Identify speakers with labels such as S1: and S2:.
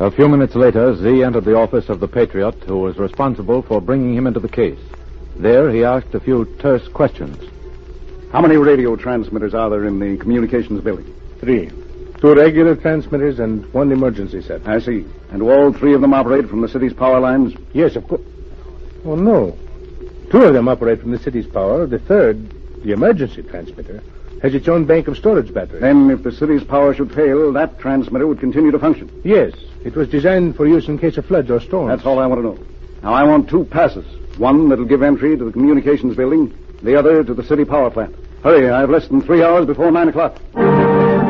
S1: A few minutes later, Z entered the office of the Patriot, who was responsible for bringing him into the case. There, he asked a few terse questions.
S2: How many radio transmitters are there in the communications building?
S3: 3. 2 regular transmitters and 1 emergency set.
S2: I see. And do all 3 of them operate from the city's power lines?
S3: Yes, of course. Oh, no. 2 of them operate from the city's power. The third, the emergency transmitter, has its own bank of storage batteries.
S2: Then, if the city's power should fail, that transmitter would continue to function?
S3: Yes. It was designed for use in case of floods or storms.
S2: That's all I want to know. Now, I want 2 passes. One that'll give entry to the communications building, the other to the city power plant. Hurry, I have less than 3 hours before 9 o'clock.